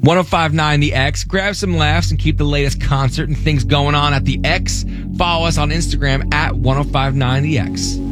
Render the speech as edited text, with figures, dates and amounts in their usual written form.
1059 The X. Grab some laughs and keep the latest concert and things going on at The X. Follow us on Instagram at 1059 The X.